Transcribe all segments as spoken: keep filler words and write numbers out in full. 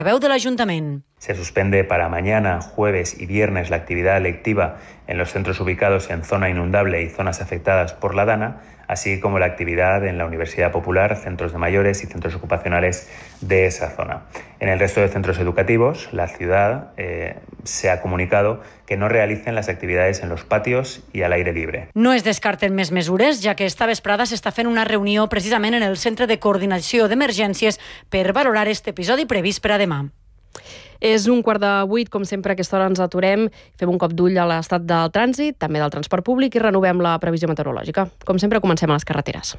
Veu de l'Ajuntament. Se suspende para mañana, jueves y viernes la actividad lectiva en los centros ubicados en zona inundable y zonas afectadas por la DANA, así como la actividad en la Universidad Popular, centros de mayores y centros ocupacionales de esa zona. En el resto de centros educativos, la ciudad eh, se ha comunicado que no realicen las actividades en los patios y al aire libre. No es descarten més mesures, ja que esta vesprada s'està fent una reunió precisament en el Centre de Coordinació d'Emergències per valorar este episodi previst per a demà. És un quart de vuit, com sempre a aquesta hora ens aturem, fem un cop d'ull a l'estat del trànsit, també del transport públic i renovem la previsió meteorològica. Com sempre, comencem a les carreteres.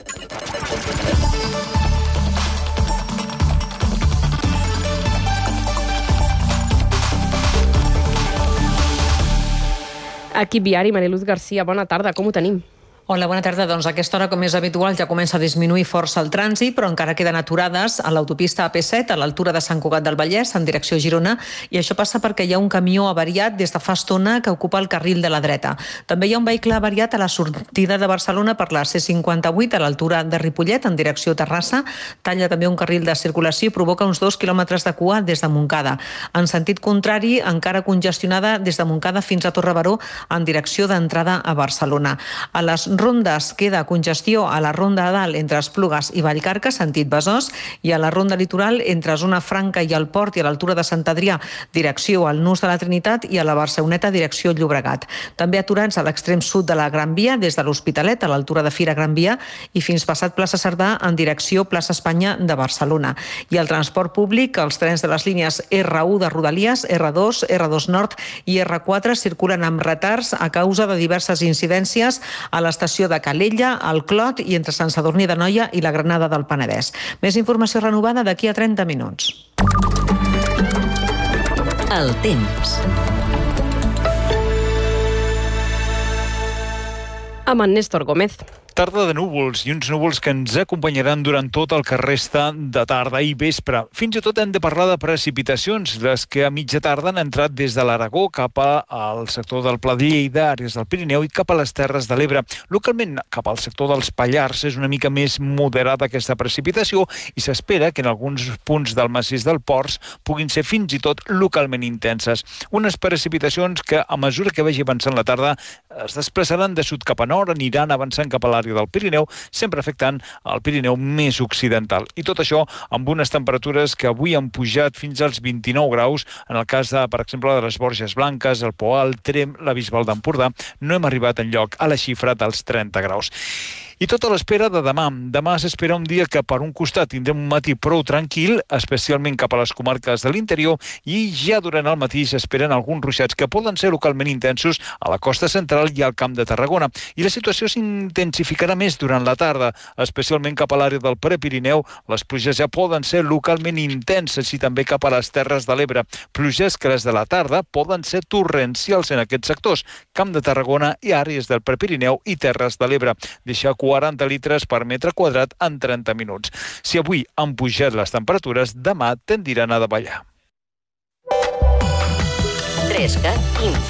Equip viari, Mariluz Garcia, bona tarda, com ho tenim? Hola, bona tarda. Doncs a aquesta hora, com és habitual, ja comença a disminuir força el trànsit, però encara queden aturades a l'autopista A P set, a l'altura de Sant Cugat del Vallès, en direcció a Girona, i això passa perquè hi ha un camió avariat des de fa estona que ocupa el carril de la dreta. També hi ha un vehicle avariat a la sortida de Barcelona per la C cinquanta-vuit, a l'altura de Ripollet, en direcció a Terrassa. Talla també un carril de circulació i provoca uns dos quilòmetres de cua des de Montcada. En sentit contrari, encara congestionada des de Montcada fins a Torre Baró, en direcció d'entrada a Barcelona. A les rondes queda congestió a la ronda de dalt entre Esplugues i Vallcarca, sentit Besòs, i a la ronda litoral entre Zona Franca i el Port i a l'altura de Sant Adrià, direcció al Nus de la Trinitat, i a la Barceloneta, direcció Llobregat. També aturats a l'extrem sud de la Gran Via, des de l'Hospitalet, a l'altura de Fira Gran Via, i fins passat plaça Cerdà, en direcció plaça Espanya de Barcelona. I el transport públic, els trens de les línies R u de Rodalies, R dos, R dos Nord i R quatre circulen amb retards a causa de diverses incidències a l'estació de Calella, al Clot i entre Sant Sadurní d'Anoia i la Granada del Penedès. Més informació renovada d'aquí a trenta minuts. El temps. Amb en Néstor Gómez. Tarda de núvols i uns núvols que ens acompanyaran durant tot el que resta de tarda i vespre. Fins i tot hem de parlar de precipitacions, les que a mitja tarda han entrat des de l'Aragó cap al sector del Pla de Lleida, àrees del Pirineu i cap a les Terres de l'Ebre. Localment, cap al sector dels Pallars és una mica més moderada aquesta precipitació i s'espera que en alguns punts del massís del Ports puguin ser fins i tot localment intenses. Unes precipitacions que, a mesura que vagi avançant la tarda, es desplaçaran de sud cap a nord, aniran avançant cap a l'àrea del Pirineu, sempre afectant el Pirineu més occidental. I tot això amb unes temperatures que avui han pujat fins als vint-i-nou graus, en el cas, de, per exemple, de les Borges Blanques, el Poal, Tremp, la Bisbal d'Empordà, no hem arribat enlloc a la xifra dels trenta graus. I tot a l'espera de demà. Demà s'espera un dia que per un costat tindrem un matí prou tranquil, especialment cap a les comarques de l'interior, i ja durant el matí s'esperen alguns ruixats que poden ser localment intensos a la costa central i al Camp de Tarragona. I la situació s'intensificarà més durant la tarda, especialment cap a l'àrea del Prepirineu. Les pluges ja poden ser localment intenses i també cap a les Terres de l'Ebre. Pluges que les de la tarda poden ser torrencials en aquests sectors, Camp de Tarragona i àrees del Prepirineu i Terres de l'Ebre. Deixar quaranta litres per metre quadrat en trenta minuts. Si avui han pujat les temperatures, demà tendiran a davallar. trescat Info.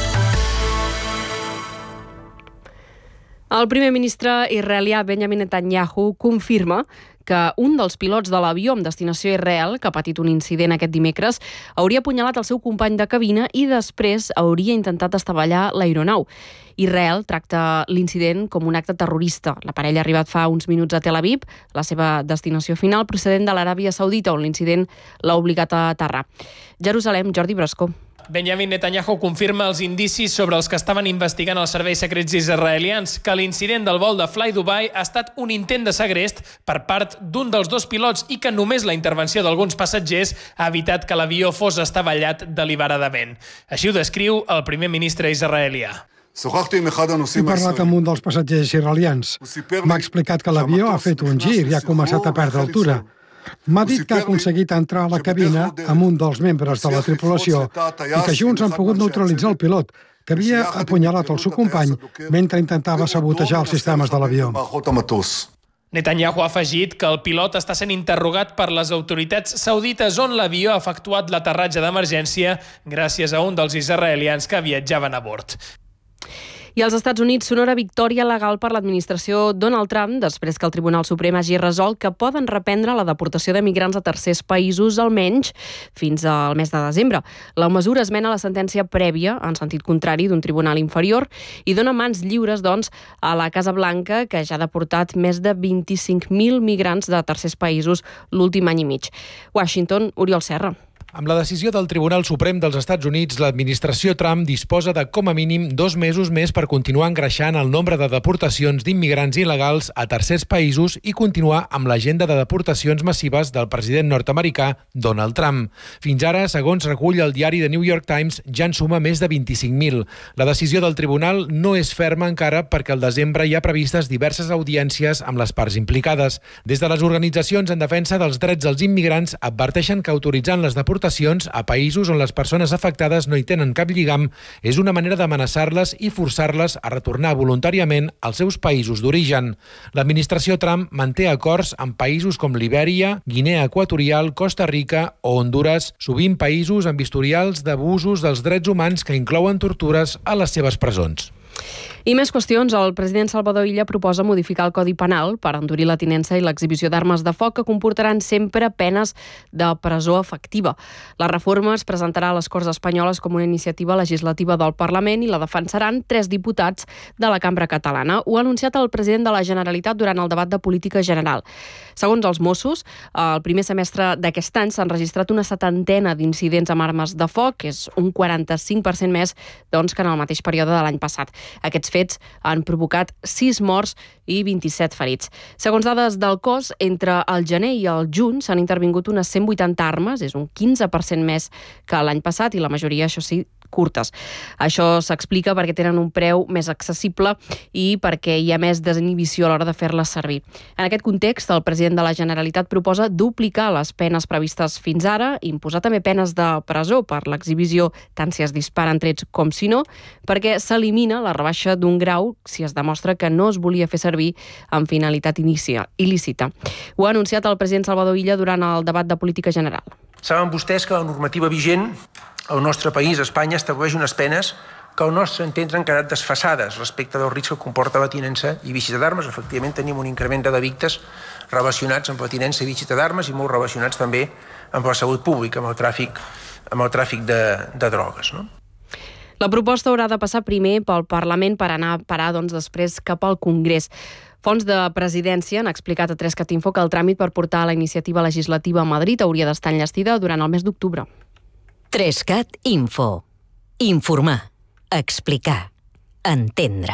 El primer ministre israelià Benjamin Netanyahu confirma que un dels pilots de l'avió amb destinació a Israel, que ha patit un incident aquest dimecres, hauria apunyalat el seu company de cabina i després hauria intentat estavellar l'aeronau. Israel tracta l'incident com un acte terrorista. La parella ha arribat fa uns minuts a Tel Aviv, la seva destinació final procedent de l'Aràbia Saudita, on l'incident l'ha obligat a aterrar. Jerusalem, Jordi Brasco. Benjamin Netanyahu confirma els indicis sobre els que estaven investigant els serveis secrets israelians, que l'incident del vol de Fly Dubai ha estat un intent de segrest per part d'un dels dos pilots i que només la intervenció d'alguns passatgers ha evitat que l'avió fos estavellat deliberadament. Així ho descriu el primer ministre israelià. He parlat amb un dels passatgers israelians. M'ha explicat que l'avió ha fet un gir i ha començat a perdre altura. M'ha dit que ha aconseguit entrar a la cabina amb un dels membres de la tripulació i que junts han pogut neutralitzar el pilot, que havia apunyalat el seu company mentre intentava sabotejar els sistemes de l'avió. Netanyahu ha afegit que el pilot està sent interrogat per les autoritats saudites on l'avió ha efectuat l'aterratge d'emergència gràcies a un dels israelians que viatjaven a bord. I als Estats Units, sonora victòria legal per l'administració Donald Trump després que el Tribunal Suprem hagi resolt que poden reprendre la deportació de migrants a tercers països almenys fins al mes de desembre. La mesura esmena la sentència prèvia, en sentit contrari, d'un tribunal inferior i dona mans lliures, doncs, a la Casa Blanca, que ja ha deportat més de vint-i-cinc mil migrants de tercers països l'últim any i mig. Washington, Oriol Serra. Amb la decisió del Tribunal Suprem dels Estats Units, l'administració Trump disposa de com a mínim dos mesos més per continuar engreixant el nombre de deportacions d'immigrants il·legals a tercers països i continuar amb l'agenda de deportacions massives del president nord-americà Donald Trump. Fins ara, segons recull el diari The New York Times, ja en suma més de vint-i-cinc mil. La decisió del tribunal no és ferma encara perquè al desembre hi ha previstes diverses audiències amb les parts implicades. Des de les organitzacions en defensa dels drets dels immigrants adverteixen que autoritzant les deportacions a països on les persones afectades no hi tenen cap lligam és una manera d'amenaçar-les i forçar-les a retornar voluntàriament als seus països d'origen. L'administració Trump manté acords amb països com Libèria, Guinea Equatorial, Costa Rica o Honduras, sovint països amb historials d'abusos dels drets humans que inclouen tortures a les seves presons. I més qüestions. El president Salvador Illa proposa modificar el Codi Penal per endurir la tinença i l'exhibició d'armes de foc que comportaran sempre penes de presó efectiva. La reforma es presentarà a les Corts Espanyoles com una iniciativa legislativa del Parlament i la defensaran tres diputats de la Cambra Catalana. Ho ha anunciat el president de la Generalitat durant el debat de política general. Segons els Mossos, el primer semestre d'aquest any s'han registrat una setantena d'incidents amb armes de foc, que és un quaranta-cinc per cent més doncs, que en el mateix període de l'any passat. Aquests fets han provocat sis morts i vint-i-set ferits. Segons dades del cos, entre el gener i el juny s'han intervingut unes cent vuitanta armes, és un quinze per cent més que l'any passat i la majoria, això sí, curtes. Això s'explica perquè tenen un preu més accessible i perquè hi ha més desinhibició a l'hora de fer-les servir. En aquest context, el president de la Generalitat proposa duplicar les penes previstes fins ara, imposar també penes de presó per l'exhibició tant si es disparen trets com si no, perquè s'elimina la rebaixa d'un grau si es demostra que no es volia fer servir amb finalitat inicia, il·lícita. Ho ha anunciat el president Salvador Illa durant el debat de política general. Saben vostès que la normativa vigent al nostre país, Espanya, estableix unes penes que al nostre entendre han quedat desfasades respecte del risc que comporta la tinença i visita d'armes. Efectivament, tenim un increment de delictes relacionats amb la tinença i visita d'armes i molt relacionats també amb la salut pública, amb el tràfic, amb el tràfic de, de drogues, no? La proposta haurà de passar primer pel Parlament per anar a parar doncs, després cap al Congrés. Fons de Presidència han explicat a tres cat info que el tràmit per portar la iniciativa legislativa a Madrid hauria d'estar enllestida durant el mes d'octubre. tres cat info. Informar, explicar, entendre.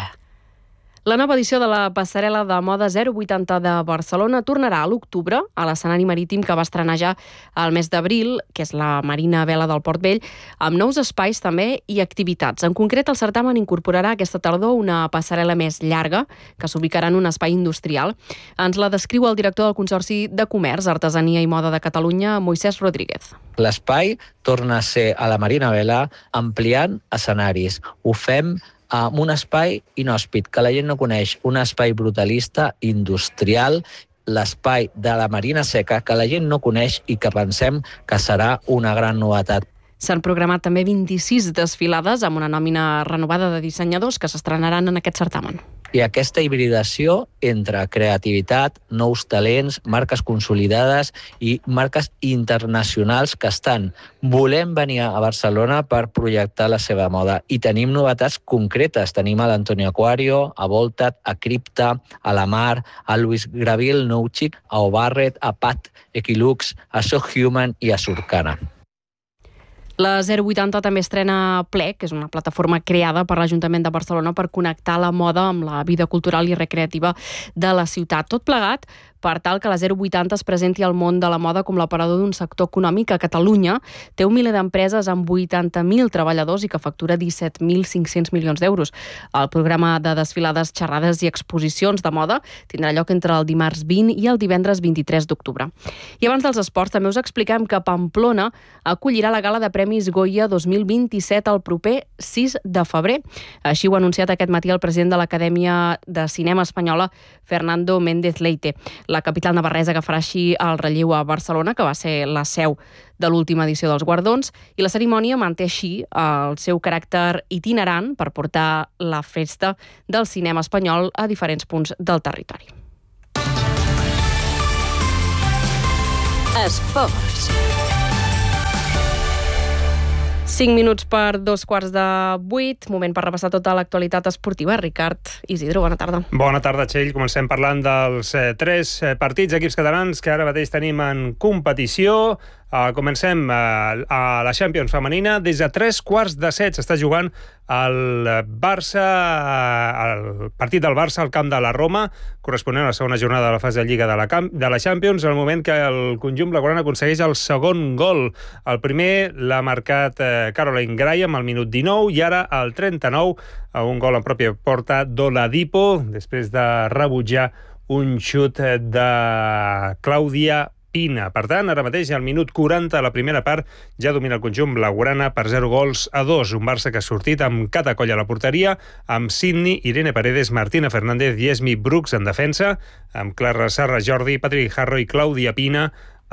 La nova edició de la passarel·la de moda zero vuitanta de Barcelona tornarà a l'octubre a l'escenari marítim que va estrenar ja al mes d'abril, que és la Marina Vela del Port Vell, amb nous espais també i activitats. En concret, el certamen incorporarà aquesta tardor una passarel·la més llarga que s'ubicarà en un espai industrial. Ens la descriu el director del Consorci de Comerç, Artesania i Moda de Catalunya, Moisès Rodríguez. L'espai torna a ser a la Marina Vela ampliant escenaris. Ho fem amb un espai inhòspit, que la gent no coneix, un espai brutalista, industrial, l'espai de la Marina Seca, que la gent no coneix i que pensem que serà una gran novetat. S'han programat també vint-i-sis desfilades amb una nòmina renovada de dissenyadors que s'estrenaran en aquest certamen. I aquesta hibridació entre creativitat, nous talents, marques consolidades i marques internacionals que estan volent venir a Barcelona per projectar la seva moda. I tenim novetats concretes. Tenim a l'Antonio Aquario, a Voltat, a Cripta, a La Mar, a Luis Gravil, Nouchik, a O'Barrett, a Pat Equilux, a So Human i a Surcana. La zero vuitanta també estrena Plec, que és una plataforma creada per l'Ajuntament de Barcelona per connectar la moda amb la vida cultural i recreativa de la ciutat. Tot plegat per tal que la zero vuitanta es presenti al món de la moda com l'aparador d'un sector econòmic que a Catalunya té un miler d'empreses amb vuitanta mil treballadors i que factura disset mil cinc-cents milions d'euros. El programa de desfilades, xerrades i exposicions de moda tindrà lloc entre el dimarts vint i el divendres vint-i-tres d'octubre. I abans dels esports també us expliquem que Pamplona acollirà la gala de Premis Goya dos mil vint-i-set el proper sis de febrer. Així ho ha anunciat aquest matí el president de l'Acadèmia de Cinema Espanyola, Fernando Méndez Leite. La capital navarresa agafarà així el relleu a Barcelona, que va ser la seu de l'última edició dels guardons, i la cerimònia manté així el seu caràcter itinerant per portar la festa del cinema espanyol a diferents punts del territori. Esports. Cinc minuts per dos quarts de vuit, moment per repassar tota l'actualitat esportiva. Ricard Isidro, bona tarda. Bona tarda, Txell. Comencem parlant dels eh, tres eh, partits equips catalans que ara mateix tenim en competició. Uh, comencem uh, a la Champions femenina. Des de tres quarts de set s'està jugant el Barça, uh, el partit del Barça al camp de la Roma, corresponent a la segona jornada de la fase de Lliga de la, camp, de la Champions, en el moment que el conjunt blaugrana aconsegueix el segon gol. El primer l'ha marcat uh, Caroline Graham al minut dinou i ara al trenta-nou uh, un gol en pròpia porta d'Oladipo, després de rebutjar un xut de Clàudia Pina. Per tant, ara mateix, al minut quaranta, a la primera part, ja domina el conjunt blaugrana per zero gols a dos. Un Barça que ha sortit amb Catacoll a la porteria, amb Sidney, Irene Paredes, Martina Fernández i Esmi Brooks en defensa, amb Clara Serra Jordi, Patrick Harro i Clàudia Pina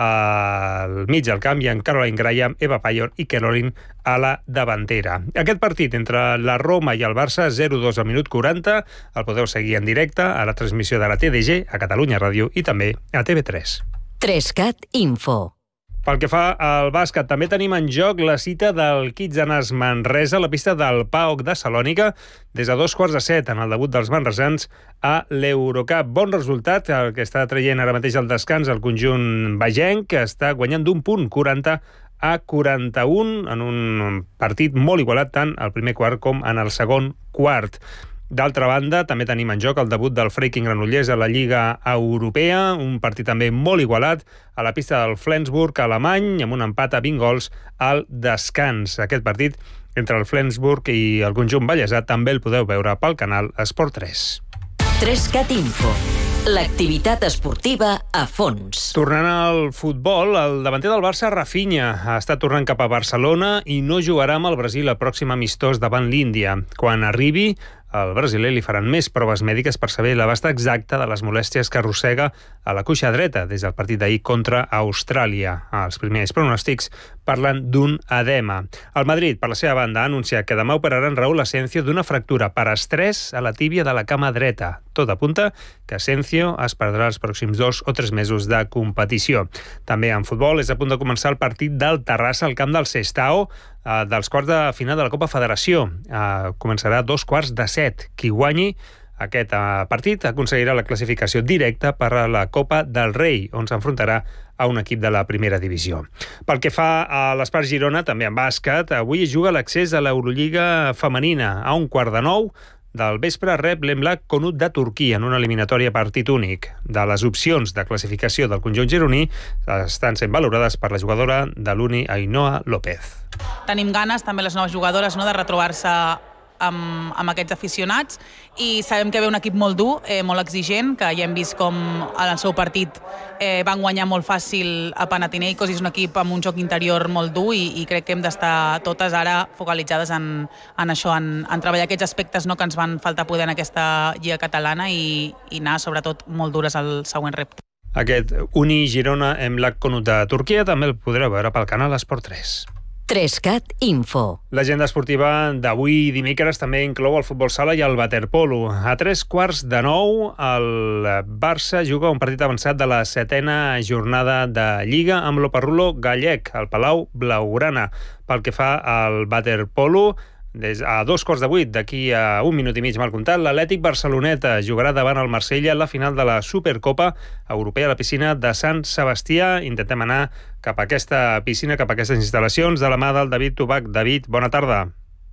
al mig del camp i en Caroline Graham, Eva Payor i Caroline a la davantera. Aquest partit entre la Roma i el Barça, zero dos al minut quaranta, el podeu seguir en directe a la transmissió de la T D G, a Catalunya Ràdio i també a T V tres. Trescat Info. Pel que fa al bàsquet, també tenim en joc la cita del Kitzanas Manresa a la pista del P A O K de Salònica des de dos quarts de set en el debut dels manresans a l'Eurocup. Bon resultat, el que està traient ara mateix el descans el conjunt bagenc, que està guanyant d'un punt, quaranta a quaranta-un, en un partit molt igualat tant al primer quart com en el segon quart. D'altra banda, també tenim en joc el debut del Freiking Granollers a la Lliga Europea, un partit també molt igualat a la pista del Flensburg alemany, amb un empat a vint gols al descans. Aquest partit entre el Flensburg i el conjunt ballesà també el podeu veure pel canal Esport tres. Trescat Info. L'activitat esportiva a fons. Tornant al futbol, el davanter del Barça, Rafinha, ha estat tornant cap a Barcelona i no jugarà amb el Brasil el pròxim amistós davant l'Índia. Quan arribi, al brasiler li faran més proves mèdiques per saber l'abast exacte de les molèsties que arrossega a la cuixa dreta des del partit d'ahir contra Austràlia. Els primers pronòstics parlen d'un edema. El Madrid, per la seva banda, ha anunciat que demà operaran Raúl Asencio d'una fractura per estrès a la tíbia de la cama dreta. Tot apunta que Asencio es perdrà els pròxims dos o tres mesos de competició. També en futbol és a punt de començar el partit del Terrassa al camp del Sestao, eh, dels quarts de final de la Copa Federació. Eh, començarà a dos quarts de set. Qui guanyi aquest eh, partit aconseguirà la classificació directa per a la Copa del Rei, on s'enfrontarà a un equip de la primera divisió. Pel que fa a l'Espart Girona, també en bàsquet, avui es juga l'accés a l'Eurolliga femenina. A un quart de nou del vespre rep l'Emlak Konut de Turquia en una eliminatòria a partit únic. De les opcions de classificació del conjunt gironí estan sent valorades per la jugadora de l'Uni, Ainhoa López. Tenim ganes, també les noves jugadores, no, de retrobar-se amb, amb aquests aficionats, i sabem que ve un equip molt dur, eh, molt exigent, que ja hem vist com en el seu partit eh, van guanyar molt fàcil a Panathinaikos, i és un equip amb un joc interior molt dur, i, i crec que hem d'estar totes ara focalitzades en, en això, en, en treballar aquests aspectes, no, que ens van faltar poder en aquesta lliga catalana, i, i anar sobretot molt dures al següent repte. Aquest Uni Girona Emlak Konut de Turquia també el podreu veure pel canal Esport tres. Trescat Info. L'agenda esportiva d'avui dimecres també inclou el futbol sala i el waterpolo. A tres quarts de nou, el Barça juga un partit avançat de la setena jornada de Lliga amb l'Oparrulo gallec, al Palau Blaugrana. Pel que fa al waterpolo, des a dos quarts de vuit, d'aquí a un minut i mig mal comptat, l'Atlètic Barceloneta jugarà davant el Marsella en la final de la Supercopa Europea a la piscina de Sant Sebastià. Intentem anar cap a aquesta piscina, cap a aquestes instal·lacions, de la mà del David Tubac. David, bona tarda.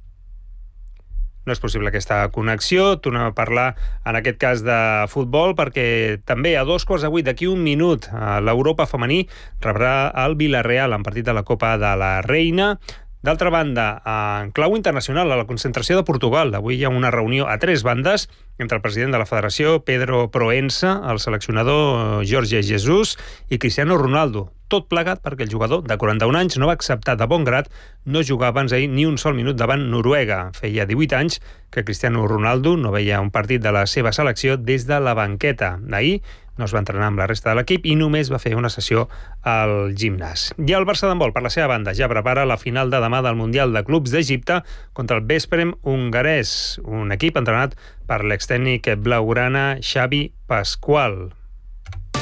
No és possible aquesta connexió. Tornem a parlar, en aquest cas, de futbol, perquè també a dos quarts de vuit, d'aquí un minut, l'Europa femení rebrà el Villarreal en partit de la Copa de la Reina. D'altra banda, en clau internacional, a la concentració de Portugal, avui hi ha una reunió a tres bandes entre el president de la federació, Pedro Proença, el seleccionador Jorge Jesus i Cristiano Ronaldo. Tot plegat perquè el jugador de quaranta-un anys no va acceptar de bon grat no jugar abans ahir ni un sol minut davant Noruega. Feia divuit anys que Cristiano Ronaldo no veia un partit de la seva selecció des de la banqueta. Ahir no es va entrenar amb la resta de l'equip i només va fer una sessió al gimnàs. I el Barça d'handbol, per la seva banda, ja prepara la final de demà del Mundial de Clubs d'Egipte contra el Vesprem hongarès, un equip entrenat per l'extècnic blaugrana Xavi Pasqual.